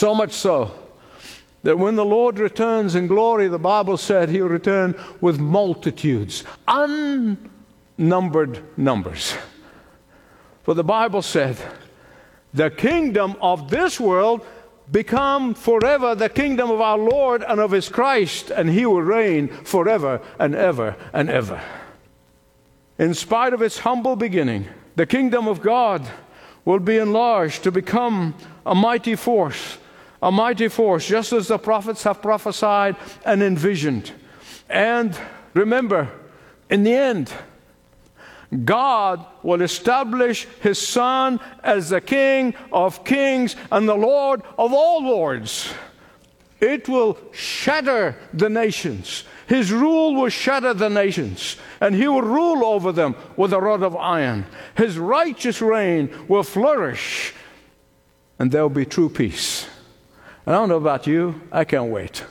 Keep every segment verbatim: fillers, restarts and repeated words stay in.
So much so that when the Lord returns in glory, the Bible said he'll return with multitudes, unnumbered numbers. For the Bible said, the kingdom of this world become forever the kingdom of our Lord and of his Christ, and he will reign forever and ever and ever. In spite of its humble beginning, the kingdom of God will be enlarged to become a mighty force, a mighty force, just as the prophets have prophesied and envisioned. And remember, in the end, God will establish his Son as the King of kings and the Lord of all lords. It will shatter the nations. His rule will shatter the nations, and he will rule over them with a rod of iron. His righteous reign will flourish, and there will be true peace. And I don't know about you, I can't wait.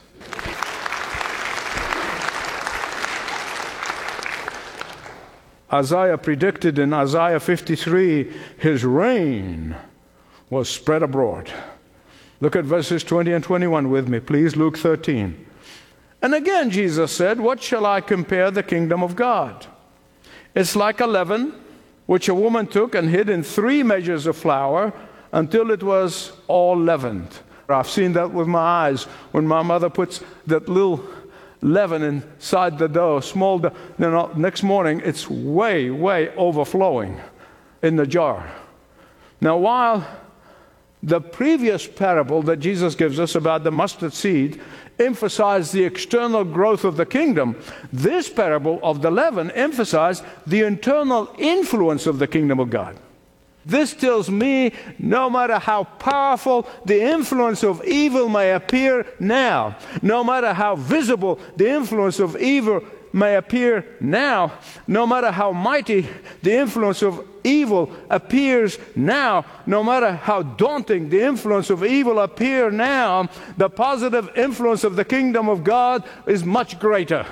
Isaiah predicted in Isaiah fifty-three, his reign was spread abroad. Look at verses twenty and twenty-one with me, please. Luke thirteen. And again Jesus said, what shall I compare the kingdom of God? It's like a leaven, which a woman took and hid in three measures of flour until it was all leavened. I've seen that with my eyes when my mother puts that little leaven inside the dough, small dough. You know, next morning, it's way, way overflowing in the jar. Now, while the previous parable that Jesus gives us about the mustard seed emphasized the external growth of the kingdom, this parable of the leaven emphasized the internal influence of the kingdom of God. This tells me no matter how powerful the influence of evil may appear now, no matter how visible the influence of evil may appear now, no matter how mighty the influence of evil appears now, no matter how daunting the influence of evil appear now, the positive influence of the kingdom of God is much greater.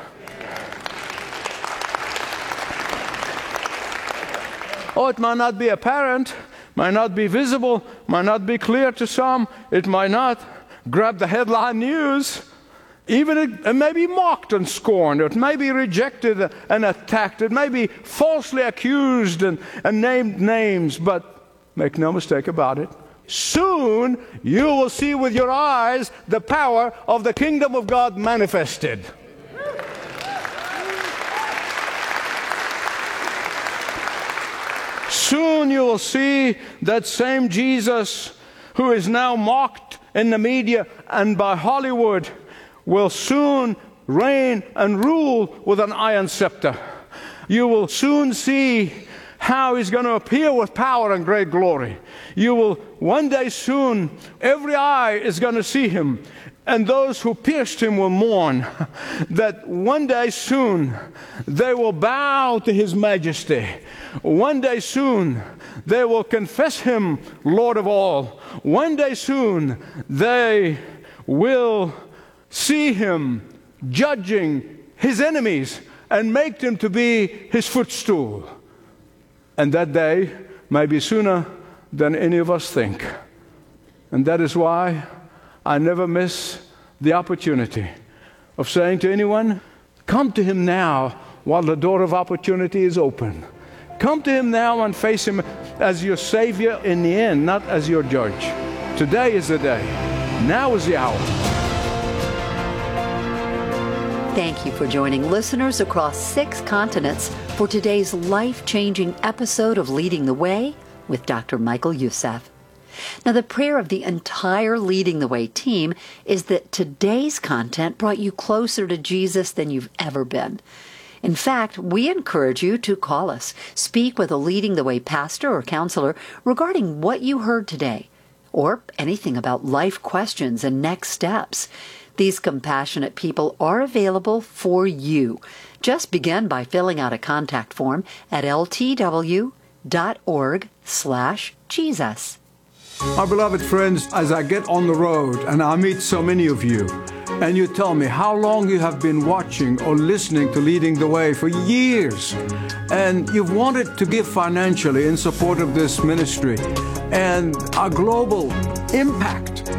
Oh, it might not be apparent, might not be visible, might not be clear to some. It might not grab the headline news. Even it, it may be mocked and scorned. It may be rejected and attacked. It may be falsely accused and, and named names. But make no mistake about it, soon you will see with your eyes the power of the kingdom of God manifested. Soon you will see that same Jesus who is now mocked in the media and by Hollywood will soon reign and rule with an iron scepter. You will soon see how he's going to appear with power and great glory. You will one day soon, every eye is going to see him, and those who pierced him will mourn that one day soon they will bow to his majesty. One day soon they will confess him Lord of all. One day soon they will see him judging his enemies and make them to be his footstool. And that day may be sooner than any of us think. And that is why I never miss the opportunity of saying to anyone, come to him now while the door of opportunity is open. Come to him now and face him as your Savior in the end, not as your judge. Today is the day. Now is the hour. Thank you for joining listeners across six continents for today's life-changing episode of Leading the Way with Doctor Michael Youssef. Now, the prayer of the entire Leading the Way team is that today's content brought you closer to Jesus than you've ever been. In fact, we encourage you to call us, speak with a Leading the Way pastor or counselor regarding what you heard today, or anything about life questions and next steps. These compassionate people are available for you. Just begin by filling out a contact form at ltw.org slash Jesus. My beloved friends, as I get on the road and I meet so many of you, and you tell me how long you have been watching or listening to Leading the Way for years, and you've wanted to give financially in support of this ministry and our global impact